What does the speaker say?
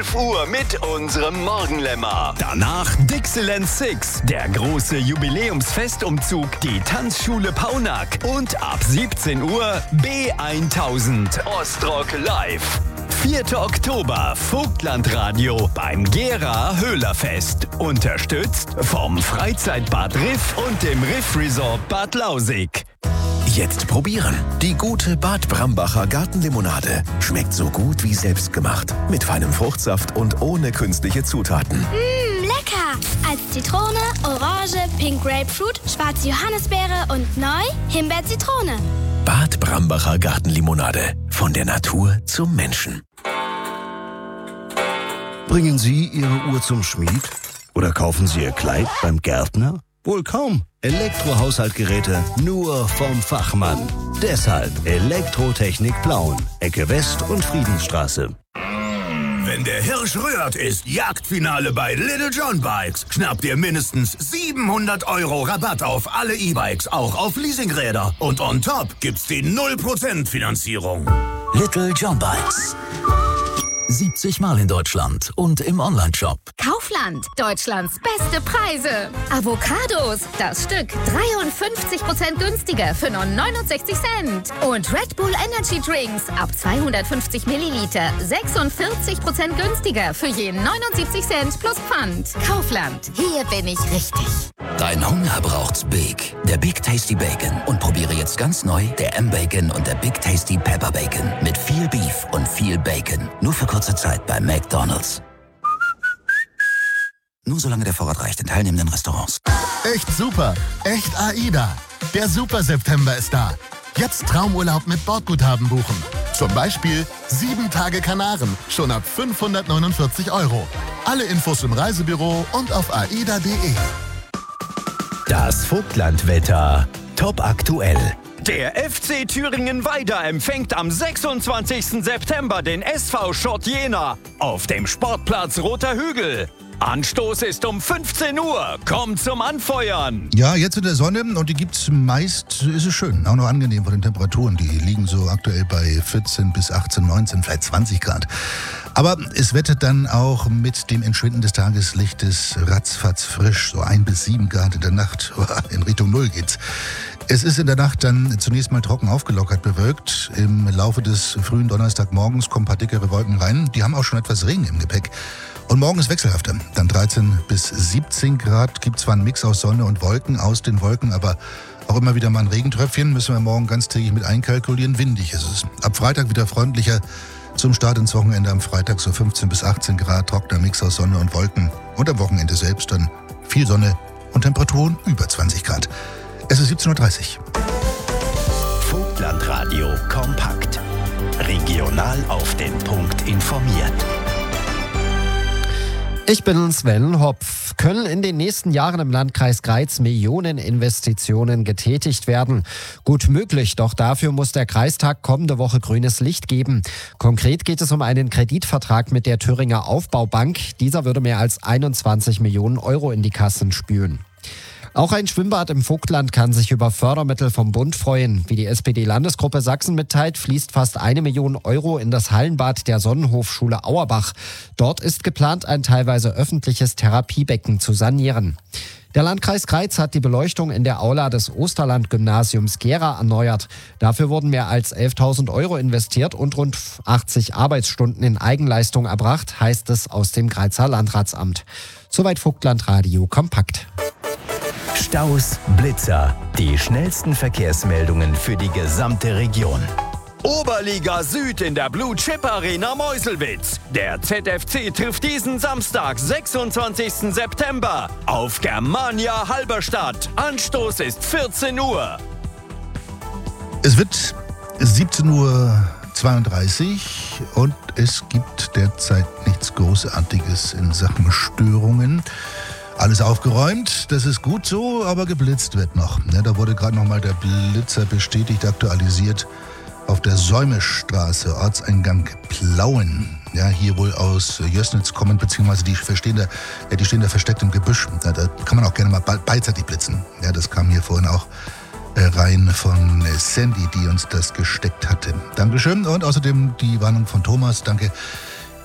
12 Uhr mit unserem Morgenlämmer. Danach Dixieland Six, der große Jubiläumsfestumzug, die Tanzschule Paunack. Und ab 17 Uhr B1000 Ostrock Live. 4. Oktober, Vogtlandradio beim Gera Höhlerfest. Unterstützt vom Freizeitbad Riff und dem Riff Resort Bad Lausig. Jetzt probieren. Die gute Bad Brambacher Gartenlimonade. Schmeckt so gut wie selbstgemacht. Mit feinem Fruchtsaft und ohne künstliche Zutaten. Lecker! Als Zitrone, Orange, Pink Grapefruit, schwarze Johannisbeere und neu Himbeer-Zitrone. Bad Brambacher Gartenlimonade. Von der Natur zum Menschen. Bringen Sie Ihre Uhr zum Schmied? Oder kaufen Sie Ihr Kleid beim Gärtner? Wohl kaum. Elektrohaushaltgeräte nur vom Fachmann. Deshalb Elektrotechnik Plauen, Ecke West und Friedensstraße. Wenn der Hirsch rührt, ist Jagdfinale bei Little John Bikes. Schnappt ihr mindestens 700 € Rabatt auf alle E-Bikes, auch auf Leasingräder. Und on top gibt's die 0% Finanzierung. Little John Bikes. 70 Mal in Deutschland und im Onlineshop. Kaufland, Deutschlands beste Preise. Avocados, das Stück 53% günstiger für nur 69 Cent. Und Red Bull Energy Drinks ab 250 Milliliter 46% günstiger für je 79 Cent plus Pfand. Kaufland, hier bin ich richtig. Dein Hunger braucht's Big. Der Big Tasty Bacon. Und probiere jetzt ganz neu der M-Bacon und der Big Tasty Pepper Bacon. Mit viel Beef und viel Bacon. Nur für kurze Zeit bei McDonald's. Nur solange der Vorrat reicht in teilnehmenden Restaurants. Echt super. Echt AIDA. Der Super September ist da. Jetzt Traumurlaub mit Bordguthaben buchen. Zum Beispiel 7 Tage Kanaren. Schon ab 549 €. Alle Infos im Reisebüro und auf aida.de. Das Vogtlandwetter. Top aktuell. Der FC Thüringen Weida empfängt am 26. September den SV Schott Jena auf dem Sportplatz Roter Hügel. Anstoß ist um 15 Uhr. Kommt zum Anfeuern. Ja, jetzt in der Sonne und die gibt's meist, ist es schön. Auch noch angenehm von den Temperaturen. Die liegen so aktuell bei 14 bis 18, 19, vielleicht 20 Grad. Aber es wettet dann auch mit dem Entschwinden des Tageslichtes ratzfatz frisch. So 1 bis 7 Grad in der Nacht. In Richtung 0 geht's. Es ist in der Nacht dann zunächst mal trocken aufgelockert bewölkt. Im Laufe des frühen Donnerstagmorgens kommen ein paar dickere Wolken rein. Die haben auch schon etwas Regen im Gepäck. Und morgen ist wechselhafter. Dann 13 bis 17 Grad. Gibt zwar einen Mix aus Sonne und Wolken, aus den Wolken, aber auch immer wieder mal ein Regentröpfchen. Müssen wir morgen ganztägig mit einkalkulieren. Windig ist es. Ab Freitag wieder freundlicher. Zum Start ins Wochenende am Freitag so 15 bis 18 Grad. Trockener Mix aus Sonne und Wolken. Und am Wochenende selbst dann viel Sonne und Temperaturen über 20 Grad. Es ist 17:30 Uhr. Vogtlandradio kompakt. Regional auf den Punkt informiert. Ich bin Sven Hopf. Können in den nächsten Jahren im Landkreis Greiz Millioneninvestitionen getätigt werden? Gut möglich, doch dafür muss der Kreistag kommende Woche grünes Licht geben. Konkret geht es um einen Kreditvertrag mit der Thüringer Aufbaubank. Dieser würde mehr als 21 Millionen € in die Kassen spülen. Auch ein Schwimmbad im Vogtland kann sich über Fördermittel vom Bund freuen. Wie die SPD-Landesgruppe Sachsen mitteilt, fließt fast 1 Million € in das Hallenbad der Sonnenhofschule Auerbach. Dort ist geplant, ein teilweise öffentliches Therapiebecken zu sanieren. Der Landkreis Greiz hat die Beleuchtung in der Aula des Osterland-Gymnasiums Gera erneuert. Dafür wurden mehr als 11.000 € investiert und rund 80 Arbeitsstunden in Eigenleistung erbracht, heißt es aus dem Greizer Landratsamt. Soweit Vogtlandradio kompakt. Staus, Blitzer, die schnellsten Verkehrsmeldungen für die gesamte Region. Oberliga Süd in der Blue Chip Arena Meuselwitz. Der ZFC trifft diesen Samstag, 26. September auf Germania Halberstadt. Anstoß ist 14 Uhr. Es wird 17:32 Uhr und es gibt derzeit nichts Großartiges in Sachen Störungen. Alles aufgeräumt, das ist gut so, aber geblitzt wird noch. Ja, da wurde gerade nochmal der Blitzer bestätigt, aktualisiert auf der Säumestraße, Ortseingang Plauen. Ja, hier wohl aus Jößnitz kommen, beziehungsweise die stehen da versteckt im Gebüsch. Ja, da kann man auch gerne mal beidseitig blitzen. Ja, das kam hier vorhin auch rein von Sandy, die uns das gesteckt hatte. Dankeschön und außerdem die Warnung von Thomas. Danke